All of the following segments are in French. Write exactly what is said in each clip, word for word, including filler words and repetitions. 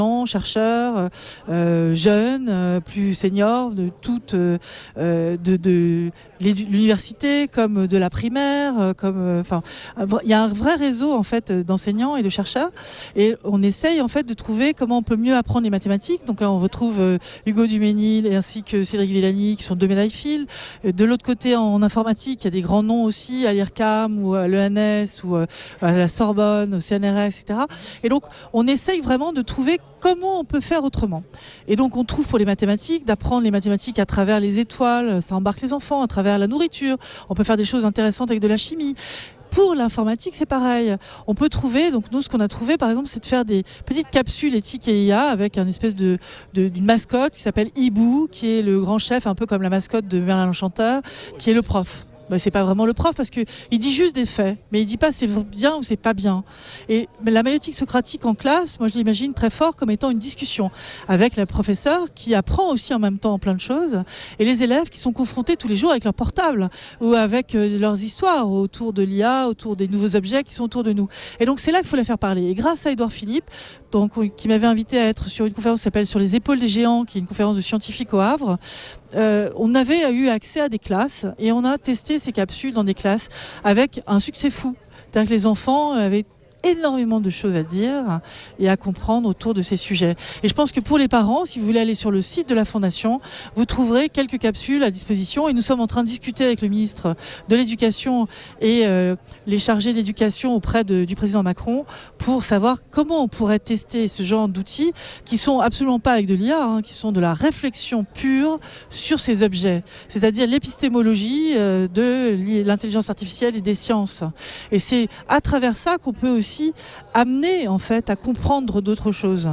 chercheurs, euh, jeunes, euh, plus seniors, de toute euh, de, de l'université comme de la primaire, comme enfin euh, il y a un vrai réseau en fait d'enseignants et de chercheurs et on essaye en fait de trouver comment on peut mieux apprendre les mathématiques. Donc là on retrouve euh, Hugo Duménil et ainsi que Cédric Villani qui sont deux médailles Fields. De l'autre côté en informatique il y a des grands noms aussi à l'I R C A M ou à l'E N S ou à la Sorbonne, au C N R S, et cetera. Et donc on essaye vraiment de trouver comment on peut faire autrement. Et donc on trouve pour les mathématiques, d'apprendre les mathématiques à travers les étoiles, ça embarque les enfants, à travers la nourriture, on peut faire des choses intéressantes avec de la chimie. Pour l'informatique, c'est pareil. On peut trouver, donc nous, ce qu'on a trouvé, par exemple, c'est de faire des petites capsules éthiques et I A avec un espèce de, de d'une mascotte qui s'appelle Hibou, qui est le grand chef, un peu comme la mascotte de Merlin l'Enchanteur, qui est le prof. Ben, c'est pas vraiment le prof parce que il dit juste des faits, mais il dit pas c'est bien ou c'est pas bien. Et la maïeutique socratique en classe, moi je l'imagine très fort comme étant une discussion avec le professeur qui apprend aussi en même temps plein de choses et les élèves qui sont confrontés tous les jours avec leur portable ou avec euh, leurs histoires autour de l'I A, autour des nouveaux objets qui sont autour de nous. Et donc c'est là qu'il faut les faire parler. Et grâce à Édouard Philippe, donc, qui m'avait invité à être sur une conférence qui s'appelle Sur les épaules des géants, qui est une conférence de scientifiques au Havre, euh, on avait eu accès à des classes et on a testé ces capsules dans des classes avec un succès fou. C'est-à-dire que les enfants avaient énormément de choses à dire et à comprendre autour de ces sujets. Et je pense que pour les parents, si vous voulez aller sur le site de la Fondation, vous trouverez quelques capsules à disposition et nous sommes en train de discuter avec le ministre de l'Éducation et euh, les chargés d'éducation auprès de, du président Macron pour savoir comment on pourrait tester ce genre d'outils qui sont absolument pas avec de l'I A, hein, qui sont de la réflexion pure sur ces objets, c'est-à-dire l'épistémologie euh, de l'intelligence artificielle et des sciences. Et c'est à travers ça qu'on peut aussi amener en fait à comprendre d'autres choses.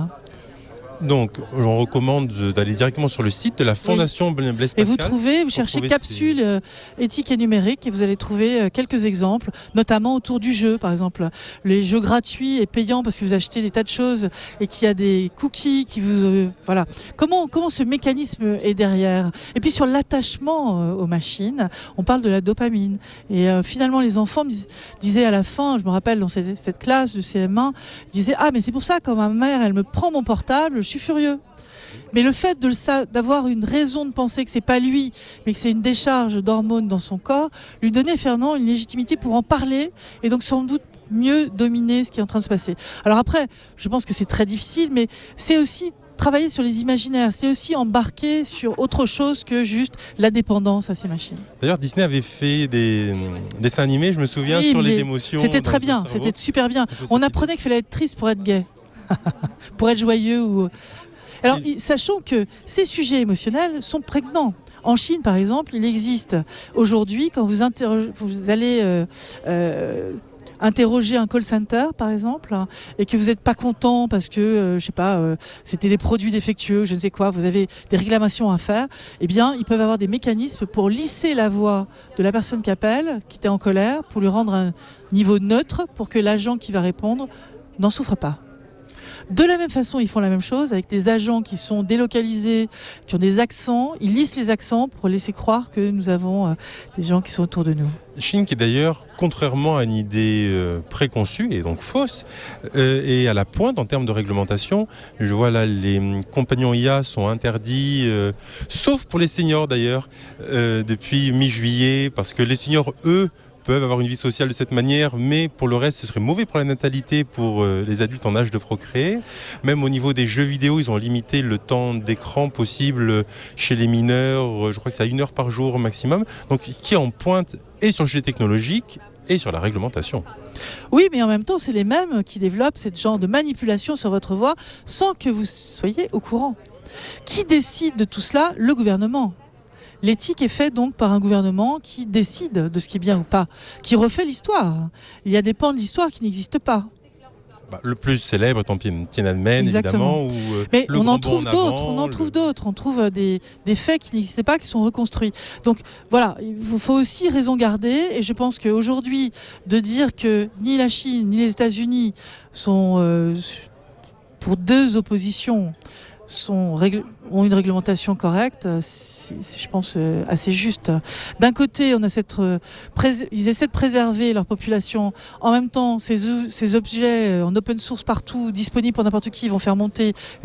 Donc, on recommande d'aller directement sur le site de la Fondation oui. Blaise Pascal. Et vous trouvez, vous cherchez capsules ces... éthiques et numériques et vous allez trouver quelques exemples, notamment autour du jeu, par exemple. Les jeux gratuits et payants parce que vous achetez des tas de choses et qu'il y a des cookies qui vous... Euh, voilà. Comment, comment ce mécanisme est derrière ? Et puis sur l'attachement euh, aux machines, on parle de la dopamine. Et euh, finalement, les enfants me disaient à la fin, je me rappelle dans cette, cette classe de C M un, ils disaient « Ah, mais c'est pour ça quand ma mère, elle me prend mon portable, je suis furieux. » Mais le fait de le, d'avoir une raison de penser que c'est pas lui, mais que c'est une décharge d'hormones dans son corps, lui donnait finalement une légitimité pour en parler et donc sans doute mieux dominer ce qui est en train de se passer. Alors après, je pense que c'est très difficile, mais c'est aussi travailler sur les imaginaires, c'est aussi embarquer sur autre chose que juste la dépendance à ces machines. D'ailleurs, Disney avait fait des dessins animés, je me souviens, oui, sur les émotions. C'était très bien, c'était super bien. On apprenait qu'il fallait être triste pour être gai, pour être joyeux ou... Alors, sachant que ces sujets émotionnels sont prégnants. En Chine, par exemple, il existe aujourd'hui, quand vous, interro- vous allez euh, euh, interroger un call center, par exemple, hein, et que vous n'êtes pas content parce que, euh, je sais pas, euh, c'était des produits défectueux, je ne sais quoi, vous avez des réclamations à faire, eh bien, ils peuvent avoir des mécanismes pour lisser la voix de la personne qui appelle, qui était en colère, pour lui rendre un niveau neutre, pour que l'agent qui va répondre n'en souffre pas. De la même façon, ils font la même chose avec des agents qui sont délocalisés, qui ont des accents. Ils lissent les accents pour laisser croire que nous avons euh, des gens qui sont autour de nous. Chine qui est d'ailleurs, contrairement à une idée euh, préconçue et donc fausse, euh, et à la pointe en termes de réglementation. Je vois là, les compagnons I A sont interdits, euh, sauf pour les seniors d'ailleurs, euh, depuis mi-juillet, parce que les seniors, eux, peuvent avoir une vie sociale de cette manière, mais pour le reste, ce serait mauvais pour la natalité pour euh, les adultes en âge de procréer. Même au niveau des jeux vidéo, ils ont limité le temps d'écran possible chez les mineurs, je crois que c'est à une heure par jour maximum, donc qui est en pointe et sur le sujet technologique et sur la réglementation. Oui, mais en même temps, c'est les mêmes qui développent ce genre de manipulation sur votre voix sans que vous soyez au courant. Qui décide de tout cela ? Le gouvernement. L'éthique est faite donc par un gouvernement qui décide de ce qui est bien ou pas, qui refait l'histoire. Il y a des pans de l'histoire qui n'existent pas. Bah, le plus célèbre étant Tiananmen, évidemment. Où, euh, Mais le on en trouve en d'autres, avant, on en le... trouve d'autres. On trouve des, des faits qui n'existaient pas, qui sont reconstruits. Donc voilà, il faut aussi raison garder. Et je pense qu'aujourd'hui, de dire que ni la Chine ni les États-Unis sont euh, pour deux oppositions sont règle, ont une réglementation correcte, c'est, c'est, je pense, euh, assez juste. D'un côté, on a cette, euh, prés- ils essaient de préserver leur population. En même temps, ces, ces objets en open source partout, disponibles pour n'importe qui, vont faire monter